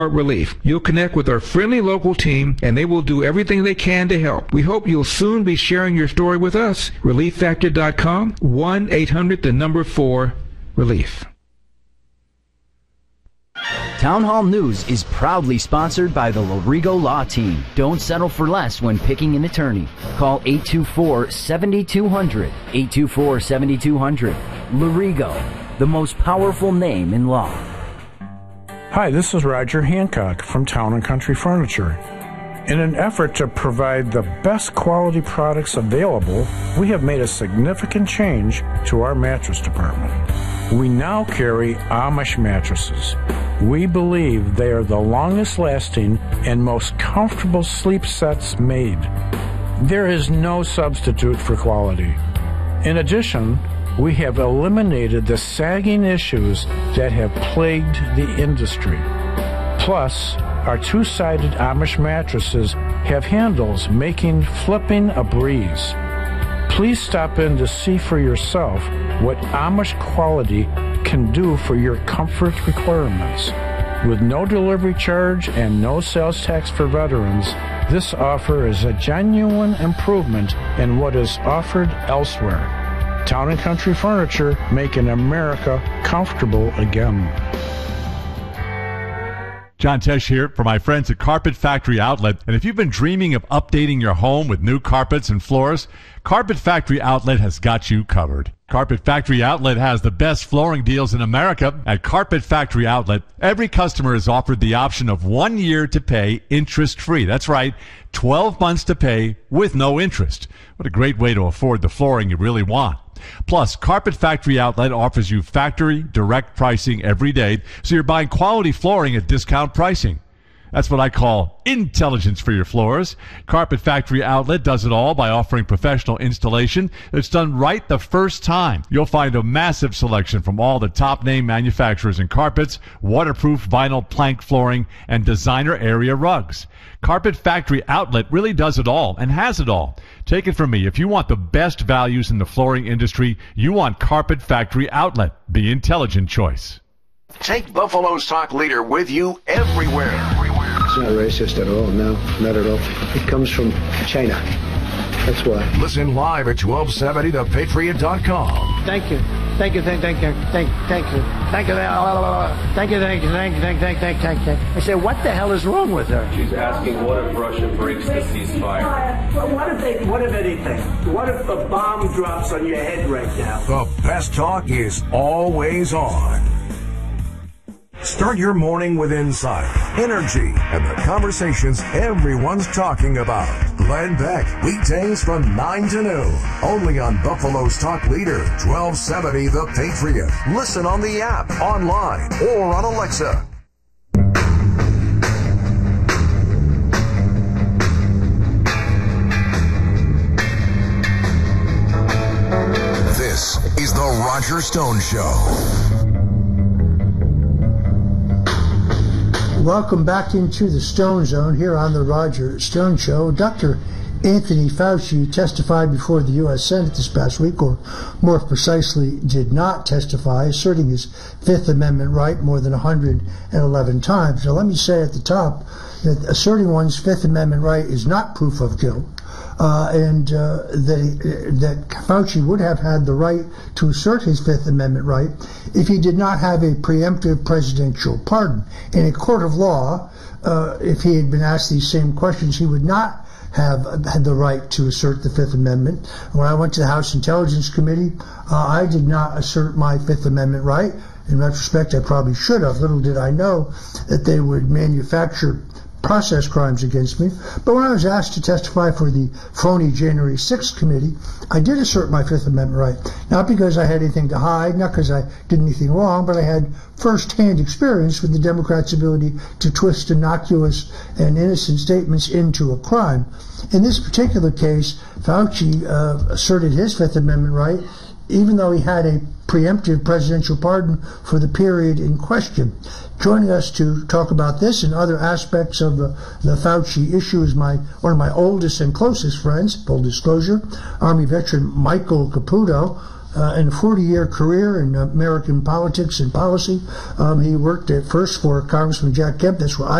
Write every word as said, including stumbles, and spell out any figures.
Relief. You'll connect with our friendly local team, and they will do everything they can to help. We hope you'll soon be sharing your story with us. relief factor dot com, one eight hundred, the number four, relief. Town Hall News is proudly sponsored by the Lorigo Law Team. Don't settle for less when picking an attorney. Call eight two four, seven two zero zero, eight two four, seven two zero zero. Lorigo, the most powerful name in law. Hi, this is Roger Hancock from Town and Country Furniture. In an effort to provide the best quality products available, we have made a significant change to our mattress department. We now carry Amish mattresses. We believe they are the longest lasting and most comfortable sleep sets made. There is no substitute for quality. In addition, we have eliminated the sagging issues that have plagued the industry. Plus, our two-sided Amish mattresses have handles making flipping a breeze. Please stop in to see for yourself what Amish quality can do for your comfort requirements. With no delivery charge and no sales tax for veterans, this offer is a genuine improvement in what is offered elsewhere. Town and Country Furniture, making America comfortable again. John Tesh here for my friends at Carpet Factory Outlet. And if you've been dreaming of updating your home with new carpets and floors, Carpet Factory Outlet has got you covered. Carpet Factory Outlet has the best flooring deals in America. At Carpet Factory Outlet, every customer is offered the option of one year to pay interest-free. That's right, twelve months to pay with no interest. What a great way to afford the flooring you really want. Plus, Carpet Factory Outlet offers you factory direct pricing every day, so you're buying quality flooring at discount pricing. That's what I call intelligence for your floors. Carpet Factory Outlet does it all by offering professional installation that's done right the first time. You'll find a massive selection from all the top name manufacturers in carpets, waterproof vinyl plank flooring, and designer area rugs. Carpet Factory Outlet really does it all and has it all. Take it from me, if you want the best values in the flooring industry, you want Carpet Factory Outlet, the intelligent choice. Take Buffalo's Talk Leader with you everywhere. It's not racist at all, no, not at all. It comes from China. That's why. Listen live at twelve seventy the patriot dot com. Thank you. Thank you, thank, thank you, thank, thank you, thank you, thank you, thank you, thank you, thank, thank, thank, thank, thank. I said, what the hell is wrong with her? She's asking, what if Russia breaks the ceasefire? Well, what if they, what if anything? What if a bomb drops on your head right now? The best talk is always on. Start your morning with insight, energy, and the conversations everyone's talking about. Glenn Beck, weekdays from nine to noon. Only on Buffalo's Talk Leader, twelve seventy The Patriot. Listen on the app, online, or on Alexa. This is the Roger Stone Show. Welcome back into the Stone Zone here on the Roger Stone Show. Doctor Anthony Fauci testified before the U S Senate this past week, or more precisely did not testify, asserting his Fifth Amendment right more than one hundred eleven times. Now let me say at the top that asserting one's Fifth Amendment right is not proof of guilt. Uh, and uh, that, that Fauci would have had the right to assert his Fifth Amendment right if he did not have a preemptive presidential pardon. In a court of law, uh, if he had been asked these same questions, he would not have had the right to assert the Fifth Amendment. When I went to the House Intelligence Committee, uh, I did not assert my Fifth Amendment right. In retrospect, I probably should have. Little did I know that they would manufacture process crimes against me. But when I was asked to testify for the phony January sixth committee, I did assert my Fifth Amendment right. Not because I had anything to hide, not because I did anything wrong, but I had first-hand experience with the Democrats' ability to twist innocuous and innocent statements into a crime. In this particular case, Fauci uh, asserted his Fifth Amendment right, even though he had a preemptive presidential pardon for the period in question. Joining us to talk about this and other aspects of the, the Fauci issue is my one of my oldest and closest friends, full disclosure, Army veteran Michael Caputo. Uh, in a forty-year career in American politics and policy, um, he worked at first for Congressman Jack Kemp. That's where I